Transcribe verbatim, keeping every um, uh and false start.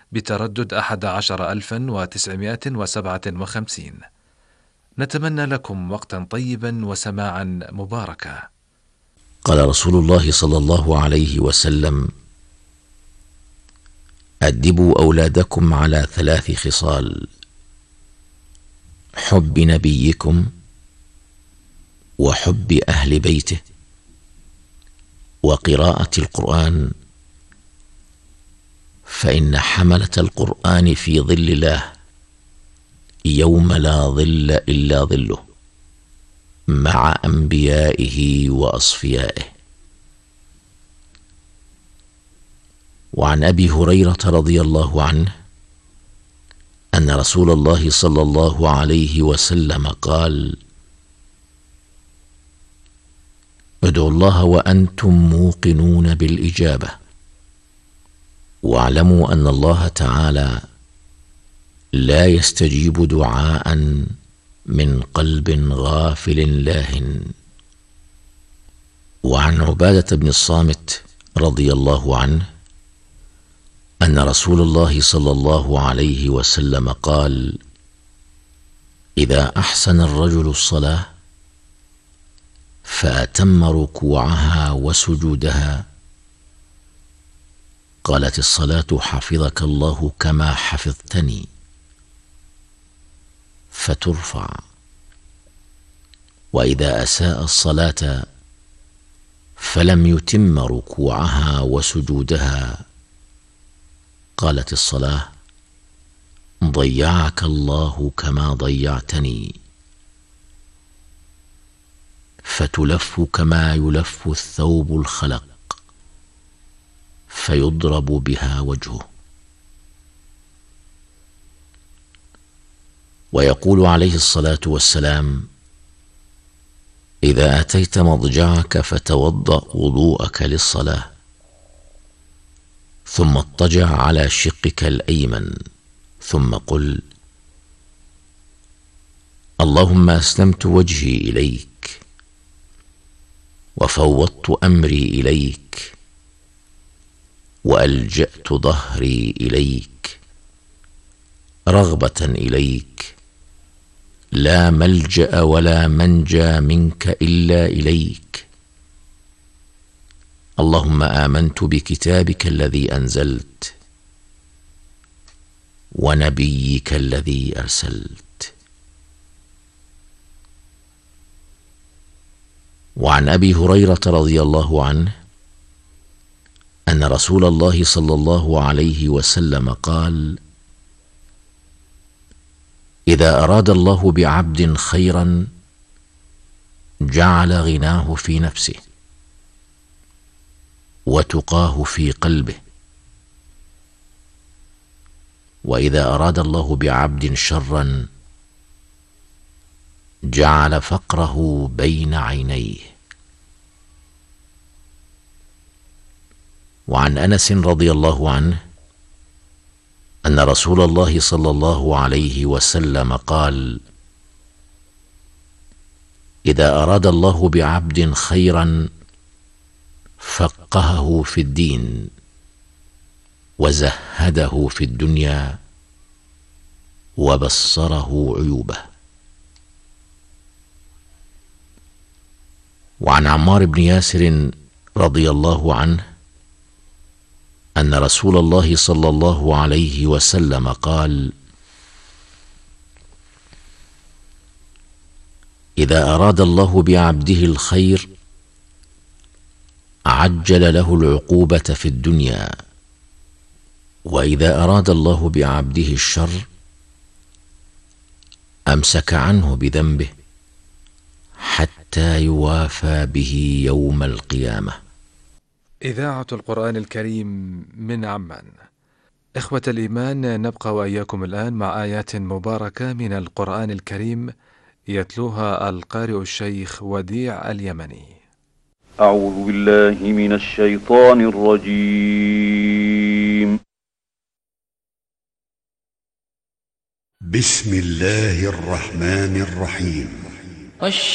بتردد أحد عشر ألفا وتسعمائة وسبعة وخمسين. نتمنى لكم وقتا طيبا وسماعا مباركا. قال رسول الله صلى الله عليه وسلم: أدبوا أولادكم على ثلاث خصال: حب نبيكم، وحب أهل بيته، وقراءة القرآن، فإن حملة القرآن في ظل الله يوم لا ظل إلا ظله، مع أنبيائه وأصفيائه. وعن أبي هريرة رضي الله عنه أن رسول الله صلى الله عليه وسلم قال: ادعوا الله وأنتم موقنون بالإجابة، واعلموا أن الله تعالى لا يستجيب دعاء من قلب غافل لاهٍ. وعن عبادة بن الصامت رضي الله عنه أن رسول الله صلى الله عليه وسلم قال: إذا أحسن الرجل الصلاة فأتم ركوعها وسجودها، قالت الصلاة: حفظك الله كما حفظتني، فترفع. وإذا أساء الصلاة فلم يتم ركوعها وسجودها، قالت الصلاة: ضيعك الله كما ضيعتني، فتلف كما يلف الثوب الخلق، فيضرب بها وجهه. ويقول عليه الصلاة والسلام: إذا أتيت مضجعك فتوضأ وضوءك للصلاة، ثم اضطجع على شقك الأيمن، ثم قل: اللهم أسلمت وجهي إليك، وفوضت أمري إليك، وألجأت ظهري إليك، رغبة إليك، لا ملجأ ولا منجى منك إلا إليك. اللهم آمنت بكتابك الذي أنزلت، ونبيك الذي أرسلت. وعن أبي هريرة رضي الله عنه أن رسول الله صلى الله عليه وسلم قال: إذا أراد الله بعبد خيرا جعل غناه في نفسه، وتقاه في قلبه، وإذا أراد الله بعبد شرا جعل فقره بين عينيه. وعن أنس رضي الله عنه أن رسول الله صلى الله عليه وسلم قال: إذا أراد الله بعبد خيرا فقهه في الدين، وزهده في الدنيا، وبصره عيوبه. وعن عمار بن ياسر رضي الله عنه أن رسول الله صلى الله عليه وسلم قال: إذا أراد الله بعبده الخير عجل له العقوبة في الدنيا، وإذا أراد الله بعبده الشر أمسك عنه بذنبه حتى يوافى به يوم القيامة. إذاعة القرآن الكريم من عمان. إخوة الإيمان، نبقى وإياكم الآن مع آيات مباركة من القرآن الكريم يتلوها القارئ الشيخ وديع اليمني. أعوذ بالله من الشيطان الرجيم. بسم الله الرحمن الرحيم.